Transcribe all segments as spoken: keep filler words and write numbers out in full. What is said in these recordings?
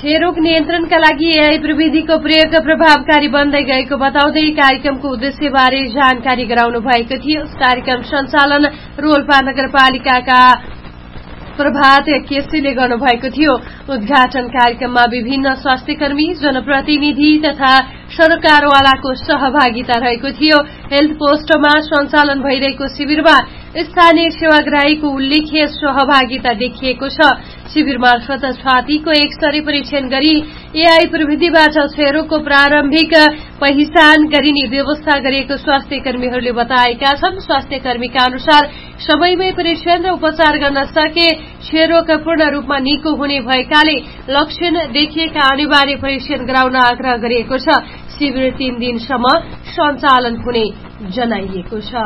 क्षयरोग नियन्त्रणका लागि एआई प्रविधिको प्रयोग प्रभावकारी बन्दै गएको बताउँदै कार्यक्रमको उद्देश्यबारे जानकारी गराउनु भएको थियो। कार्यक्रम सञ्चालन रोल्पा नगरपालिकाका प्रभात केसीले गर्नुभएको थियो। उद्घाटन कार्यक्रममा विभिन्न स्वास्थ्यकर्मी, जनप्रतिनिधि तथा सरकारवालाको सहभागिता रहेको थियो। हेल्थ पोस्टमा सञ्चालन भइरहेको शिविरमा स्थानीय सेवाग्राहीको उल्लेख्य सहभागिता देखिएको छ। शिविर मार्फत छातीको एक स्तरीय परीक्षण गरी एआई प्रविधिबाट क्षयरोगको प्रारम्भिक पहिचान गरिने व्यवस्था गरिएको स्वास्थ्य कर्मीहरूले बताएका छन्। स्वास्थ्य कर्मीका अनुसार समयमै परीक्षण र उपचार गर्न सके क्षयरोग पूर्ण रूपमा निको हुने भएकाले लक्षण देखिएका अनिवार्य परीक्षण गराउन आग्रह गरिएको छ। शिविर तीन दिनसम्म सञ्चालन हुने जनाइएको छ।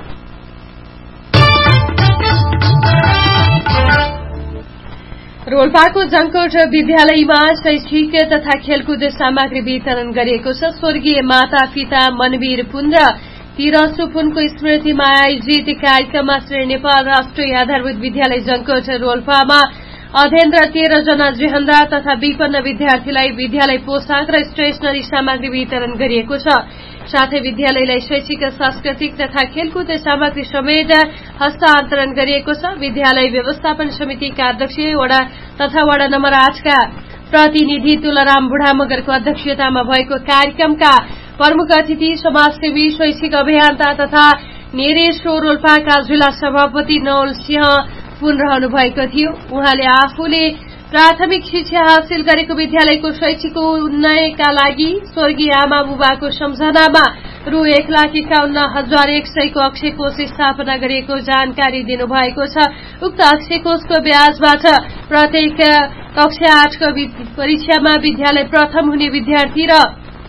रोल्पाको जंकोट विद्यालयमा शैक्षिक तथा खेलकुद सामग्री वितरण गरिएको छ। स्वर्गीय माता पिता मनवीर पुन र तिरसु पुनको स्मृतिमा आयोजित कार्यक्रममा श्री नेपाल राष्ट्रिय आधारभूत विद्यालय जंकोट रोल्पामा अध्ययनरत तेह्र जना जेहन्दा तथा विपन्न विद्यार्थीलाई विद्यालय पोशाक र स्टेशनरी सामग्री वितरण गरिएको छ। साथै विद्यालयलाई शैक्षिक, सांस्कृतिक तथा खेलकुद सामग्री समेत हस्तान्तरण गरिएको छ। विद्यालय व्यवस्थापन समितिका अध्यक्ष वडा तथा वडा नम्बर आठका प्रतिनिधि तुलाराम बुढामगरको अध्यक्षतामा भएको कार्यक्रमका प्रमुख अतिथि समाजसेवी, शैक्षिक अभियन्ता तथा नेरेश्वर रोल्पाका जिल्ला सभापति नवल सिंह पुन रहनु भएको थियो। उहाँले आफूले प्राथमिक शिक्षा हासिल गरेको विद्यालयको शैक्षिक उन्नयनका लागि स्वर्गीय आमा बुबाको सम्झनामा रु एक लाख एकाउन्न हजार एक सयको अक्षय कोष स्थापना गरिएको जानकारी दिनुभएको छ। उक्त अक्षय कोषको ब्याजबाट प्रत्येक कक्षा आठको परीक्षामा विद्यालय प्रथम हुने विद्यार्थी र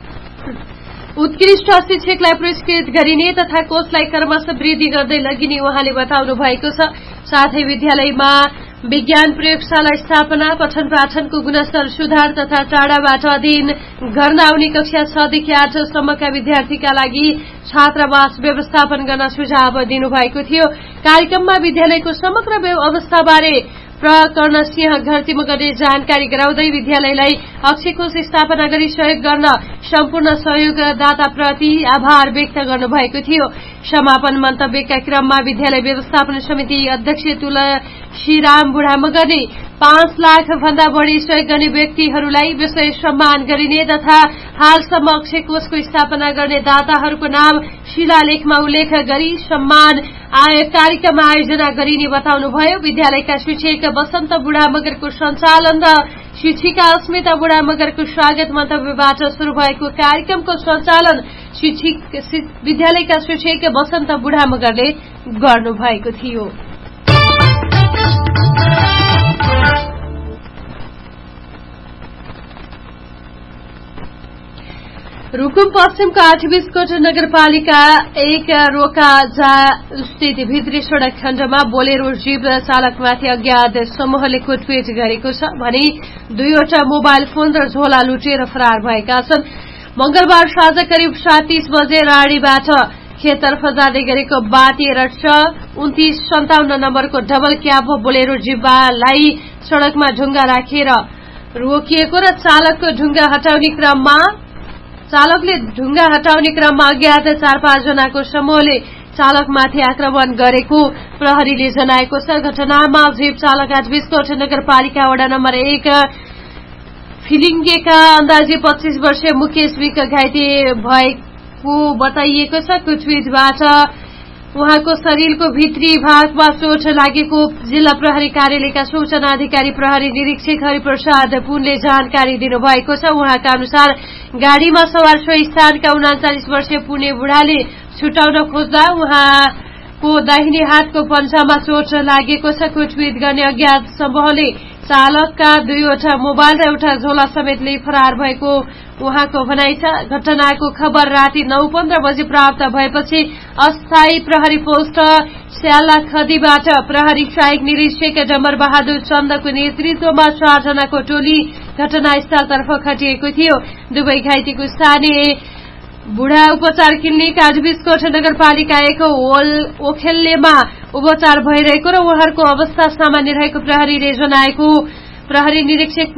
उत्कृष्ट शिक्षकलाई पुरस्कृत गरिने तथा कोषलाई क्रमशः वृद्धि गर्दै लगिने उहाँले बताउनु भएको छ। साथै विद्यालयमा विज्ञान प्रयोगशाला स्थापना, पठन पाठनको गुणस्तर सुधार तथा टाढाबाट अध्ययन गर्न आउने कक्षा छदेखि आठसम्मका विद्यार्थीका लागि छात्रावास व्यवस्थापन गर्न सुझाव दिनुभएको थियो। कार्यक्रममा विद्यालयको समग्र अवस्थाबारे प्रकर्ण सिंह घरतीमा गर्ने जानकारी गराउँदै विद्यालयलाई अक्षय कोष स्थापना गरी सहयोग गर्न सम्पूर्ण सहयोगदाताप्रति आभार व्यक्त गर्नुभएको थियो। समापन मन्तव्यका क्रममा विद्यालय व्यवस्थापन समिति अध्यक्ष तुलसीराम बुढामगरले पाँच लाख भन्दा बढ़ी सहयोग गर्ने व्यक्तिहरूलाई विशेष सम्मान गरिने तथा हालसम्म अक्षय कोषको स्थापना गर्ने दाताहरूको नाम शिलालेखमा उल्लेख गरी सम्मान कार्यक्रम आयोजना गरिने बताउनुभयो। विद्यालयका शिक्षक वसन्त बुढामगरको सञ्चालन र शिक्षिका अस्मिता बुढामगरको स्वागत मन्तव्यबाट शुरू भएको कार्यक्रमको सञ्चालन शिक्षक विद्यालयका शिक्षक वसन्त बुढामगरले गर्नुभएको थियो। रुकुम पश्चिमको आठबीसकोट नगरपालिका एक रोकाजा स्थित भित्री सड़क खण्डमा बोलेरो जीप चालकमाथि अज्ञात समूहले कुटपिट गरेको छ भने दुईवटा मोबाइल फोन र झोला लुटेर फरार भएका छन्। मंगलबार साँझ करिब सात तीस बजे राडीबाट खेततर्फ जाँदै गरेको बाटे रक्ष उन्तीस सन्ताउन्न नम्बरको डबल क्याब बोलेरो जीपलाई सड़कमा ढुङ्गा राखेर रोकिएको र चालकको ढुङ्गा हटाउने क्रममा चालकले ढुङ्गा हटाउने क्रममा अज्ञात चार पाँच जनाको समूहले चालकमाथि आक्रमण गरेको प्रहरीले जनाएको छ। घटनामा जीप चालक आठबीसकोट नगरपालिका वडा नम्बर एक फिलिङ्गेका अन्दाजी पच्चीस वर्षीय मुकेश विक घाइते भएको बताइएको छ। कुटपिटबाट उहाँको शरीरको भित्री भागमा चोट लागेको जिल्ला प्रहरी कार्यालयका सूचना अधिकारी प्रहरी निरीक्षक हरिप्रसाद पुनले जानकारी दिनुभएको छ। उहाँका अनुसार गाड़ीमा सवार सो स्थानका उनाचालिस वर्षीय पुणे बुढाले छुटाउन खोज्दा उहाँको दाहिने हातको पन्जामा चोट लागेको छ। कुटपिट गर्ने अज्ञात समूहले चालकका दुईवटा मोबाइल र एउटा झोला समेत लिई फरार भएको उहाँको भनाइ छ। घटनाको खबर राति नौ पन्ध्र बजे प्राप्त भएपछि अस्थायी प्रहरी पोस्ट स्यालाखदीबाट प्रहरी सहायक निरीक्षक डम्बर बहादुर चन्दको नेतृत्वमा चारजनाको टोली घटनास्थलतर्फ खटिएको थियो। दुवै घाइतेको स्थानीय बुढा उपचार क्लिनिक आठबीसकोट नगरपालिका एक ओखेल्लेमा उपचार भइरहेको र उहाँहरूको अवस्था सामान्य रहेको प्रहरीले जनाएको प्रहरी निरीक्षक